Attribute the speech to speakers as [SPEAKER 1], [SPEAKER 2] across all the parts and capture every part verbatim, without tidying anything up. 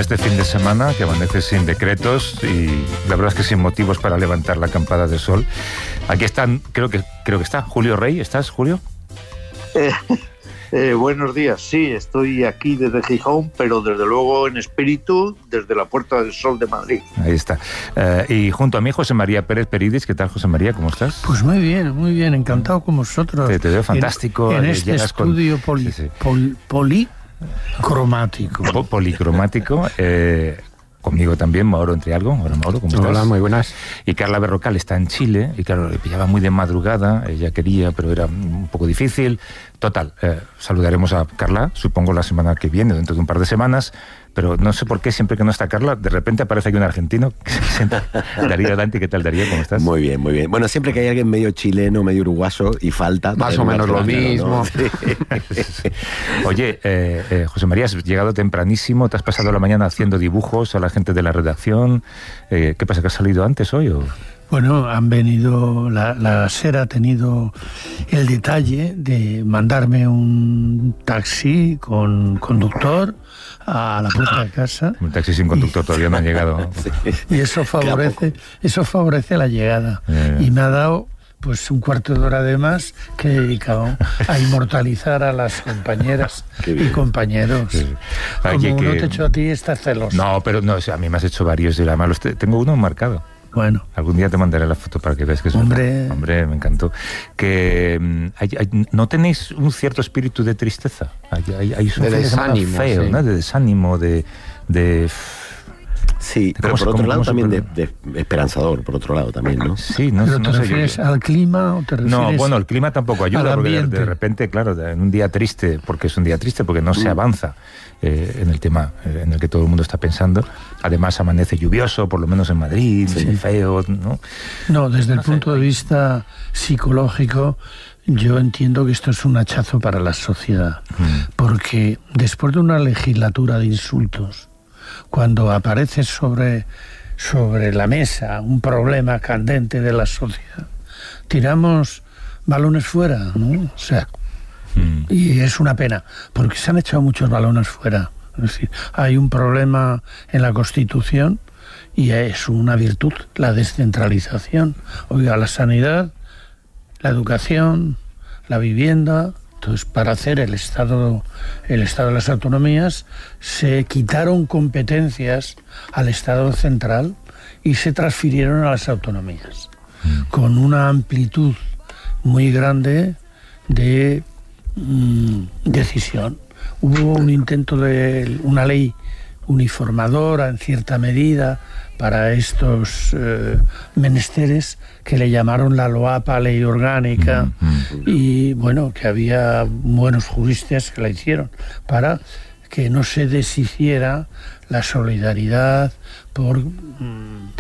[SPEAKER 1] este fin de semana, que amanece sin decretos y la verdad es que sin motivos para levantar la campana de sol. Aquí están, creo que creo que está Julio Rey. ¿Estás, Julio?
[SPEAKER 2] Eh, eh, buenos días. Sí, estoy aquí desde Gijón, pero desde luego en espíritu desde la Puerta del Sol de Madrid.
[SPEAKER 1] Ahí está. Eh, y junto a mí, José María Pérez Peridis. ¿Qué tal, José María? ¿Cómo estás?
[SPEAKER 3] Pues muy bien, muy bien. Encantado con vosotros.
[SPEAKER 1] Te, te veo fantástico.
[SPEAKER 3] En, en este estudio con... poli, sí, sí. Pol, policromático.
[SPEAKER 1] Po, policromático. Eh, Conmigo también, Mauro Entrialgo. Hola, Mauro, ¿cómo estás?
[SPEAKER 4] Hola, muy buenas.
[SPEAKER 1] Y Carla Berrocal está en Chile, y claro, le pillaba muy de madrugada, ella quería, pero era un poco difícil. Total, eh, saludaremos a Carla, supongo la semana que viene, dentro de un par de semanas, pero no sé por qué siempre que no está Carla, de repente aparece aquí un argentino. Darío Dante, ¿qué tal, Darío? ¿Cómo estás?
[SPEAKER 4] Muy bien, muy bien. Bueno, siempre que hay alguien medio chileno, medio uruguayo y falta...
[SPEAKER 5] Más o menos lo mismo. ¿No?
[SPEAKER 1] Sí. Oye, eh, eh, José María, has llegado tempranísimo, te has pasado la mañana haciendo dibujos a la gente de la redacción. Eh, ¿Qué pasa, que has salido antes hoy o...?
[SPEAKER 3] Bueno, han venido, la, la SER ha tenido el detalle de mandarme un taxi con conductor a la puerta de casa.
[SPEAKER 1] Un taxi sin conductor y, todavía no ha llegado.
[SPEAKER 3] Y eso favorece, eso favorece la llegada. Yeah, yeah. Y me ha dado pues un cuarto de hora de más que he dedicado a inmortalizar a las compañeras y compañeros. Sí. Como
[SPEAKER 1] Oye,
[SPEAKER 3] uno
[SPEAKER 1] que...
[SPEAKER 3] te echó a ti, estás celoso.
[SPEAKER 1] No, pero no, o sea, a mí me has hecho varios y además los te... tengo uno marcado.
[SPEAKER 3] Bueno.
[SPEAKER 1] Algún día te mandaré la foto para que veas que es
[SPEAKER 3] Hombre.
[SPEAKER 1] verdad. Hombre, me encantó. Que hay, hay, ¿no tenéis un cierto espíritu de tristeza? Hay, hay, hay
[SPEAKER 5] de desánimo,
[SPEAKER 1] feo,
[SPEAKER 5] sí.
[SPEAKER 1] ¿no? De desánimo, de... de...
[SPEAKER 4] Sí, pero por otro lado también de, de esperanzador, por otro lado también, ¿no?
[SPEAKER 1] Sí, no,
[SPEAKER 3] ¿Pero
[SPEAKER 1] no
[SPEAKER 3] te
[SPEAKER 1] sé
[SPEAKER 3] refieres
[SPEAKER 1] yo.
[SPEAKER 3] al clima o te refieres
[SPEAKER 1] No, bueno, el clima tampoco ayuda, porque de, de repente, claro, en un día triste, porque es un día triste, porque no mm. se avanza eh, en el tema eh, en el que todo el mundo está pensando. Además amanece lluvioso, por lo menos en Madrid, sí. feo, ¿no?
[SPEAKER 3] No, desde
[SPEAKER 1] no
[SPEAKER 3] el sé. punto de vista psicológico, yo entiendo que esto es un hachazo para la sociedad, mm. porque después de una legislatura de insultos, cuando aparece sobre, sobre la mesa un problema candente de la sociedad, tiramos balones fuera, ¿no? O sea, mm. y es una pena, porque se han echado muchos balones fuera. Es decir, hay un problema en la Constitución y es una virtud, la descentralización. Oiga, la sanidad, la educación, la vivienda... Entonces, para hacer el Estado, el Estado de las autonomías, se quitaron competencias al Estado central y se transfirieron a las autonomías, mm. con una amplitud muy grande de mm, decisión. Hubo un intento de una ley uniformadora, en cierta medida, para estos eh, menesteres que le llamaron la LOAPA, Ley Orgánica, mm-hmm. y bueno, que había buenos juristas que la hicieron para que no se deshiciera la solidaridad por mm,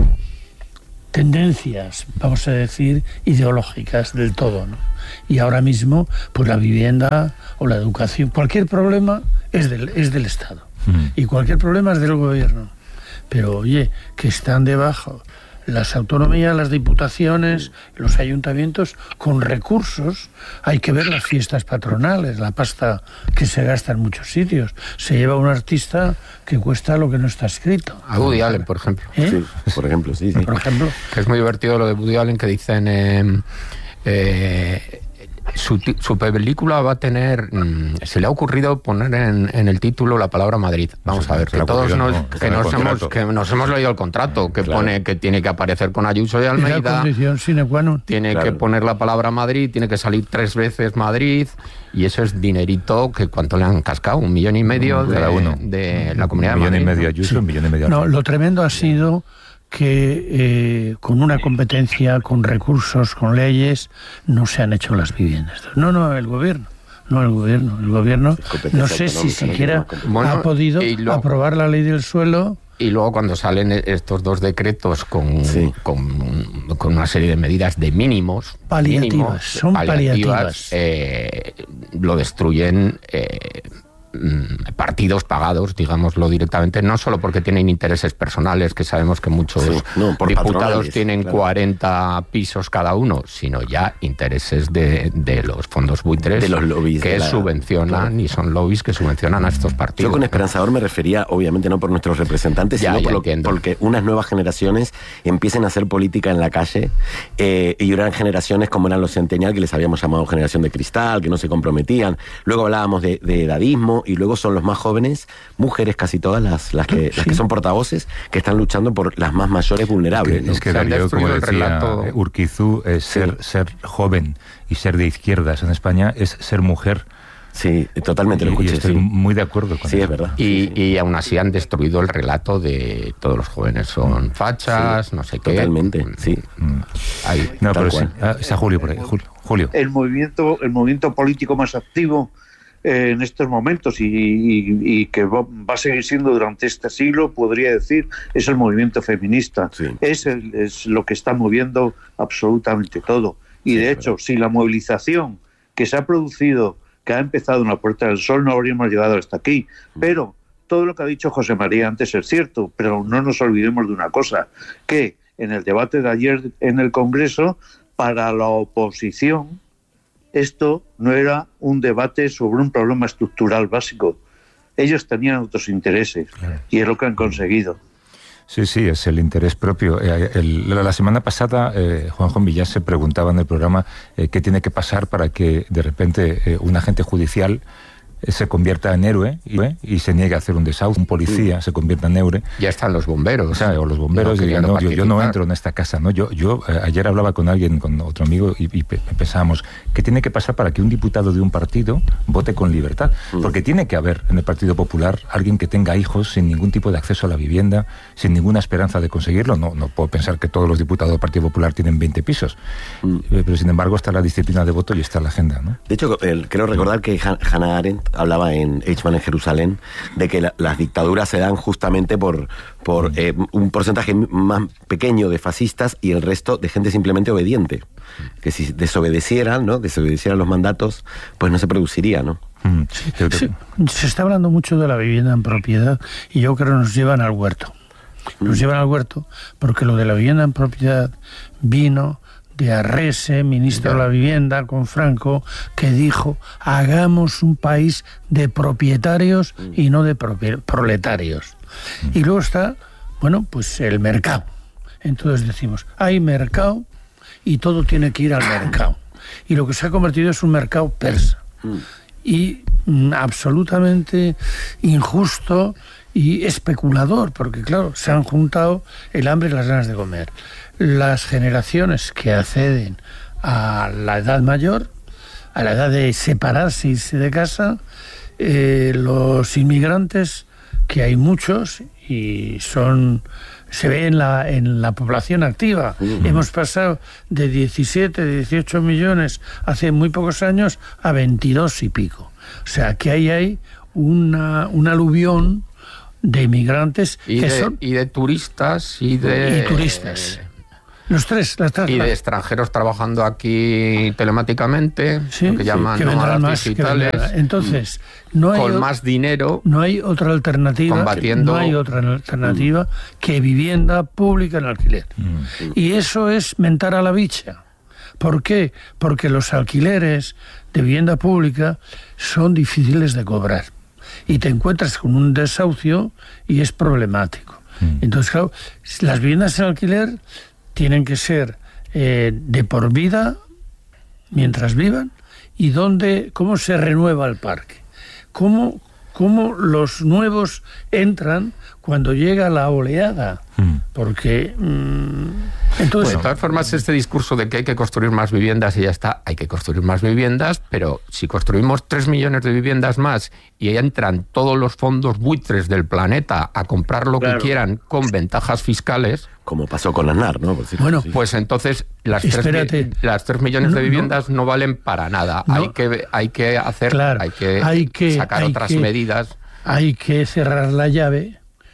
[SPEAKER 3] tendencias, vamos a decir, ideológicas del todo, ¿no? Y ahora mismo, pues la vivienda o la educación, cualquier problema es del, es del Estado, mm. y cualquier problema es del gobierno. Pero oye, que están debajo las autonomías, las diputaciones, los ayuntamientos, con recursos. Hay que ver las fiestas patronales, la pasta que se gasta en muchos sitios. Se lleva un artista que cuesta lo que no está escrito.
[SPEAKER 5] A Woody Allen, por ejemplo.
[SPEAKER 4] ¿Eh? Sí, por ejemplo, sí, sí.
[SPEAKER 3] Por ejemplo.
[SPEAKER 5] Que es muy divertido lo de Woody Allen, que dicen... Eh, eh, Su, su película va a tener... Mmm, se le ha ocurrido poner en, en el título la palabra Madrid. Vamos
[SPEAKER 1] no,
[SPEAKER 5] a ver, que todos nos, no, que nos, hemos, que nos hemos leído el contrato, que claro. pone que tiene que aparecer con Ayuso y Almeida.
[SPEAKER 3] Y la condición sine qua non.
[SPEAKER 5] Tiene
[SPEAKER 4] claro.
[SPEAKER 5] que poner la palabra Madrid, tiene que salir tres veces Madrid, y eso es dinerito que ¿cuánto le han cascado? Un millón y medio de, cada uno. de la Comunidad de Madrid.
[SPEAKER 1] Un millón y medio Ayuso, sí. un millón y medio
[SPEAKER 3] No, lo tremendo ha sido... que eh, con una competencia, con recursos, con leyes, no se han hecho las viviendas. No, no, el gobierno. No, el gobierno. El gobierno, no sé si siquiera bueno, ha podido luego, aprobar la ley del suelo.
[SPEAKER 5] Y luego cuando salen estos dos decretos con, sí. con, con una serie de medidas de mínimos...
[SPEAKER 3] Paliativas,
[SPEAKER 5] mínimos,
[SPEAKER 3] son paliativas.
[SPEAKER 5] paliativas eh, lo destruyen... Eh, mm, partidos pagados, digámoslo directamente, no solo porque tienen intereses personales, que sabemos que muchos sí, no, diputados tienen claro. cuarenta pisos cada uno, sino ya intereses de, de los fondos buitres,
[SPEAKER 4] de los lobbies,
[SPEAKER 5] que
[SPEAKER 4] la,
[SPEAKER 5] subvencionan claro. y son lobbies que subvencionan a estos partidos.
[SPEAKER 4] Yo con esperanzador me refería, obviamente, no por nuestros representantes, ya, sino ya por lo, porque unas nuevas generaciones empiecen a hacer política en la calle eh, y eran generaciones como eran los centennial, que les habíamos llamado generación de cristal, que no se comprometían. Luego hablábamos de, de edadismo y luego son los más jóvenes, mujeres casi todas las, las, que, sí. las que son portavoces, que están luchando por las más mayores vulnerables.
[SPEAKER 1] ¿no? Es que Darío, como decía relato... Urquizu, es ser, sí. ser joven y ser de izquierdas en España es ser mujer.
[SPEAKER 4] Sí, totalmente lo escuché.
[SPEAKER 1] Y estoy
[SPEAKER 4] sí.
[SPEAKER 1] muy de acuerdo con
[SPEAKER 4] sí,
[SPEAKER 1] eso.
[SPEAKER 4] Es verdad.
[SPEAKER 5] Y,
[SPEAKER 4] sí, sí.
[SPEAKER 5] y aún así han destruido el relato de todos los jóvenes son fachas, sí, no sé qué.
[SPEAKER 4] Totalmente, sí.
[SPEAKER 1] Ahí, no, pero sí. Ah, está Julio por ahí. Julio. Julio.
[SPEAKER 2] El movimiento, el movimiento político más activo eh, en estos momentos y, y, y que va, va a seguir siendo durante este siglo, podría decir, es el movimiento feminista.
[SPEAKER 4] Sí.
[SPEAKER 2] Es, el, es lo que está moviendo absolutamente todo. Y sí, de hecho, si la movilización que se ha producido, que ha empezado en la Puerta del Sol, no habríamos llegado hasta aquí. Pero todo lo que ha dicho José María antes es cierto, pero no nos olvidemos de una cosa, que en el debate de ayer en el Congreso, para la oposición, esto no era un debate sobre un problema estructural básico. Ellos tenían otros intereses, claro. y es lo que han conseguido.
[SPEAKER 1] Sí, sí, es el interés propio. Eh, el, la semana pasada, eh, Juanjo Millán se preguntaba en el programa eh, qué tiene que pasar para que de repente eh, un agente judicial eh, se convierta en héroe y, eh, y se niegue a hacer un desahucio. Un policía mm. se convierta en héroe.
[SPEAKER 5] Ya están los bomberos.
[SPEAKER 1] O sea, o los bomberos no, dirían, no, yo, yo no entro en esta casa. ¿no? Yo, yo eh, ayer hablaba con alguien, con otro amigo, y, y pensábamos, ¿qué tiene que pasar para que un diputado de un partido vote con libertad? Mm. Porque tiene que haber en el Partido Popular alguien que tenga hijos sin ningún tipo de acceso a la vivienda, sin ninguna esperanza de conseguirlo. No, no puedo pensar que todos los diputados del Partido Popular tienen veinte pisos. Mm. Eh, pero sin embargo está la disciplina de voto y está la agenda, ¿no?
[SPEAKER 4] De hecho, el, creo recordar que Hannah Arendt hablaba en Eichmann en Jerusalén de que la, las dictaduras se dan justamente por, por mm. eh, un porcentaje más pequeño de fascistas y el resto de gente simplemente obediente. Que si desobedecieran, ¿no? desobedecieran los mandatos, pues no se produciría, ¿no?
[SPEAKER 3] Mm. Sí, sí, se está hablando mucho de la vivienda en propiedad y yo creo que nos llevan al huerto. Nos mm. llevan al huerto porque lo de la vivienda en propiedad vino de Arrese, ministro de la Vivienda, con Franco, que dijo, hagamos un país de propietarios y no de proletarios. Y luego está, bueno, pues el mercado. Entonces decimos, hay mercado y todo tiene que ir al mercado. Y lo que se ha convertido es un mercado persa. Y mm, absolutamente injusto y especulador, porque claro, se han juntado el hambre y las ganas de comer. Las generaciones que acceden a la edad mayor, a la edad de separarse y irse de casa, eh, los inmigrantes, que hay muchos y son se ve en la en la población activa. Uh-huh. Hemos pasado de diecisiete, dieciocho millones hace muy pocos años a veintidós y pico. O sea, que ahí hay una, un aluvión de inmigrantes
[SPEAKER 5] y
[SPEAKER 3] que
[SPEAKER 5] de,
[SPEAKER 3] son...
[SPEAKER 5] y de turistas y de...
[SPEAKER 3] Y turistas. Los tres, las tres.
[SPEAKER 5] Y de extranjeros trabajando aquí telemáticamente,
[SPEAKER 3] sí,
[SPEAKER 5] lo que llaman
[SPEAKER 3] sí, que
[SPEAKER 5] nómadas digitales.
[SPEAKER 3] Entonces, no hay
[SPEAKER 5] con
[SPEAKER 3] o...
[SPEAKER 5] más dinero.
[SPEAKER 3] No hay otra alternativa.
[SPEAKER 5] Combatiendo...
[SPEAKER 3] No hay otra alternativa mm. que vivienda pública en alquiler. Mm. Y eso es mentar a la bicha. ¿Por qué? Porque los alquileres de vivienda pública son difíciles de cobrar. Y te encuentras con un desahucio y es problemático. Mm. Entonces, claro, las viviendas en alquiler tienen que ser eh, de por vida, mientras vivan, y dónde, cómo se renueva el parque. Cómo, cómo los nuevos entran cuando llega la oleada. Mm. Porque... Mmm, entonces,
[SPEAKER 5] bueno, de todas formas, este discurso de que hay que construir más viviendas y ya está, hay que construir más viviendas, pero si construimos tres millones de viviendas más y entran todos los fondos buitres del planeta a comprar lo claro. que quieran con ventajas fiscales...
[SPEAKER 4] Como pasó con Aznar, ¿no? Por
[SPEAKER 5] bueno, pues entonces las tres, las tres millones de viviendas no, no, no valen para nada. No. Hay que hay que hacer,
[SPEAKER 3] claro,
[SPEAKER 5] hay, que
[SPEAKER 3] hay que
[SPEAKER 5] sacar
[SPEAKER 3] hay
[SPEAKER 5] otras
[SPEAKER 3] que,
[SPEAKER 5] medidas.
[SPEAKER 3] Hay que cerrar la llave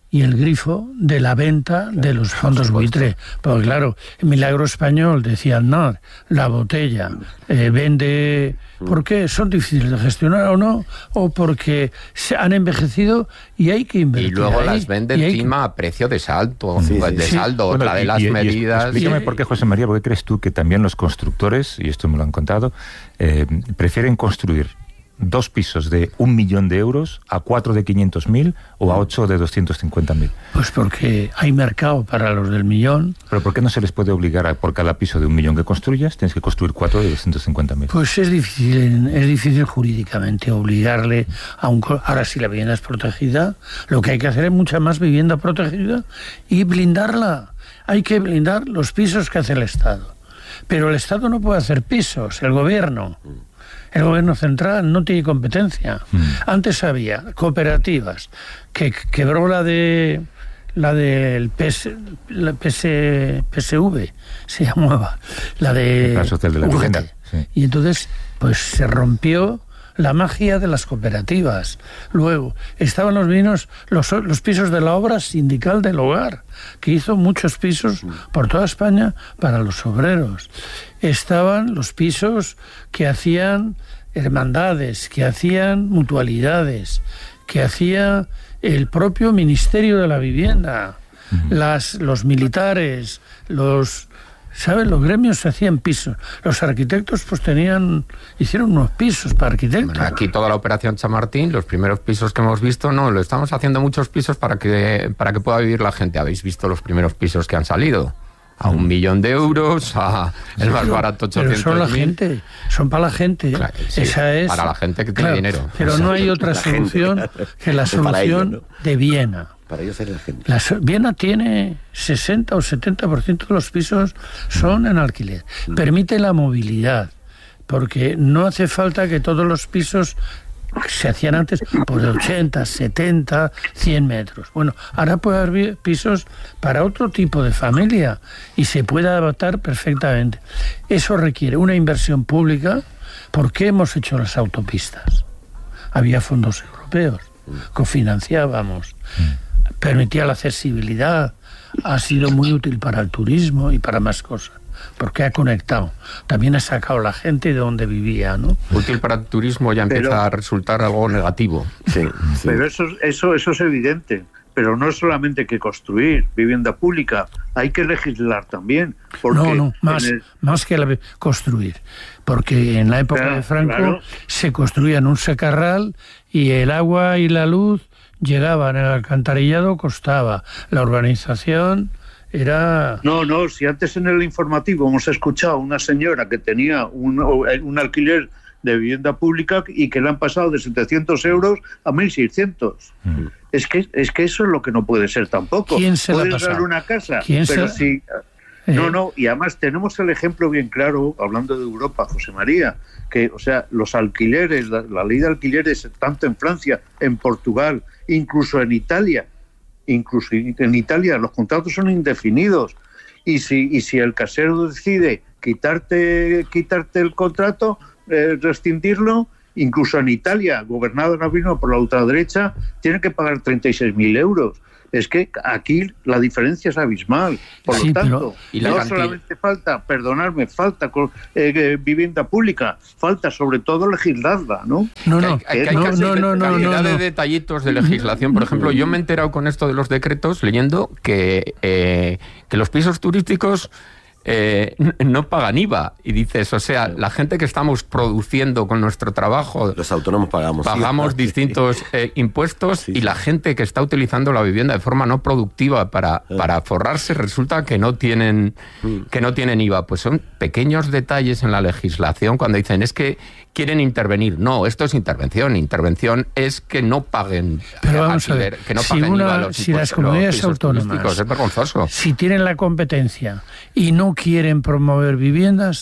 [SPEAKER 3] y el grifo de la venta de los fondos buitre. Porque claro, el Milagro Español decía, no, la botella eh, vende... ¿Por qué? ¿Son difíciles de gestionar o no? ¿O porque se han envejecido y hay que invertir?
[SPEAKER 5] Y luego
[SPEAKER 3] ahí,
[SPEAKER 5] las vende encima que... a precio de saldo, sí, sí, de
[SPEAKER 1] sí.
[SPEAKER 5] saldo,
[SPEAKER 1] Bueno,
[SPEAKER 5] otra de
[SPEAKER 1] y,
[SPEAKER 5] las
[SPEAKER 1] y,
[SPEAKER 5] medidas...
[SPEAKER 1] Y explícame por qué, José María, ¿por qué crees tú que también los constructores, y esto me lo han contado, eh, prefieren construir dos pisos de un millón de euros a cuatro de quinientos mil o a ocho de doscientos cincuenta mil?
[SPEAKER 3] Pues porque hay mercado para los del millón.
[SPEAKER 1] ¿Pero por qué no se les puede obligar a por cada piso de un millón que construyas tienes que construir cuatro de doscientos cincuenta mil?
[SPEAKER 3] Pues es difícil, es difícil jurídicamente obligarle a un... Ahora, si la vivienda es protegida, lo que hay que hacer es mucha más vivienda protegida y blindarla. Hay que blindar los pisos que hace el Estado. Pero el Estado no puede hacer pisos, el gobierno. El gobierno central no tiene competencia. Mm. Antes había cooperativas, que quebró la de la del P S, la P S, P S V, se llamaba, la de
[SPEAKER 1] la social de la vivienda. Sí.
[SPEAKER 3] Y entonces, pues se rompió la magia de las cooperativas. Luego, estaban los vinos, los, los pisos de la obra sindical del hogar, que hizo muchos pisos por toda España para los obreros. Estaban los pisos que hacían hermandades, que hacían mutualidades, que hacía el propio Ministerio de la Vivienda, uh-huh. las, los militares, los... ¿Saben? Los gremios se hacían pisos. Los arquitectos pues tenían... Hicieron unos pisos para arquitectos.
[SPEAKER 5] Bueno, aquí toda la operación Chamartín, los primeros pisos que hemos visto, no, lo estamos haciendo muchos pisos para que, para que pueda vivir la gente. Habéis visto los primeros pisos que han salido. A un millón de euros, a el más barato ochocientos mil.
[SPEAKER 3] Pero son la gente, son para la gente.
[SPEAKER 5] Claro, sí,
[SPEAKER 3] Esa es,
[SPEAKER 5] para la gente que tiene
[SPEAKER 3] claro,
[SPEAKER 5] dinero.
[SPEAKER 3] Pero no hay otra solución gente, que la solución ello, ¿no? de Viena.
[SPEAKER 4] Para ellos es la gente.
[SPEAKER 3] La, Viena tiene sesenta o setenta por ciento de los pisos son en alquiler. Mm. Permite la movilidad, porque no hace falta que todos los pisos se hacían antes por ochenta, setenta, cien metros. Bueno, ahora puede haber pisos para otro tipo de familia y se puede adaptar perfectamente. Eso requiere una inversión pública. ¿Por qué hemos hecho las autopistas? Había fondos europeos, cofinanciábamos, permitía la accesibilidad, ha sido muy útil para el turismo y para más cosas. Porque ha conectado. También ha sacado la gente de donde vivía, ¿no?
[SPEAKER 5] Útil para el turismo ya empieza pero, a resultar algo negativo.
[SPEAKER 2] Sí, sí. Pero eso, eso, eso es evidente. Pero no es solamente que construir vivienda pública, hay que legislar también. Porque
[SPEAKER 3] no, no, más, el... más que la, construir. Porque en la época claro, de Franco claro. se construía en un secarral y el agua y la luz llegaban, el alcantarillado costaba. La urbanización... Era...
[SPEAKER 2] No, no, si antes en el informativo hemos escuchado a una señora que tenía un, un alquiler de vivienda pública y que le han pasado de setecientos euros a mil seiscientos. Mm. Es que es que eso es lo que no puede ser tampoco.
[SPEAKER 3] ¿Quién se
[SPEAKER 2] Puedes
[SPEAKER 3] la ha pasado?
[SPEAKER 2] dar una casa,
[SPEAKER 3] ¿Quién
[SPEAKER 2] pero
[SPEAKER 3] se...
[SPEAKER 2] si...
[SPEAKER 3] Eh.
[SPEAKER 2] No, no, y además tenemos el ejemplo bien claro, hablando de Europa, José María, que, o sea, los alquileres, la, la ley de alquileres, tanto en Francia, en Portugal, incluso en Italia, incluso en Italia los contratos son indefinidos y si y si el casero decide quitarte quitarte el contrato, eh, rescindirlo, incluso en Italia, gobernado ahora mismo por la ultraderecha, tiene que pagar treinta y seis mil euros. Es que aquí la diferencia es abismal. Por
[SPEAKER 3] sí,
[SPEAKER 2] lo tanto,
[SPEAKER 5] pero,
[SPEAKER 2] no
[SPEAKER 5] cantidad...
[SPEAKER 2] solamente falta, perdonadme, falta eh, vivienda pública, falta sobre todo legislarla, ¿no?
[SPEAKER 3] No, no,
[SPEAKER 5] hay, hay, hay
[SPEAKER 3] no, no, no, no,
[SPEAKER 5] cantidad
[SPEAKER 3] no,
[SPEAKER 5] de
[SPEAKER 3] no.
[SPEAKER 5] detallitos de legislación. Por ejemplo, yo me he enterado con esto de los decretos leyendo que, eh, que los pisos turísticos Eh, no pagan I V A. Y dices, o sea, la gente que estamos produciendo con nuestro trabajo...
[SPEAKER 4] Los autónomos pagamos.
[SPEAKER 5] Pagamos
[SPEAKER 4] sí,
[SPEAKER 5] distintos eh, impuestos sí, sí. Y la gente que está utilizando la vivienda de forma no productiva para, sí. para forrarse resulta que no tienen que no tienen I V A. Pues son pequeños detalles en la legislación cuando dicen, es que quieren intervenir. No, esto es intervención. Intervención es que no paguen
[SPEAKER 3] Pero vamos
[SPEAKER 5] alquiler,
[SPEAKER 3] a ver,
[SPEAKER 5] que no
[SPEAKER 3] si
[SPEAKER 5] paguen
[SPEAKER 3] una,
[SPEAKER 5] I V A los
[SPEAKER 3] si las comunidades autónomas,
[SPEAKER 5] es vergonzoso.
[SPEAKER 3] Si tienen la competencia y no quieren promover viviendas,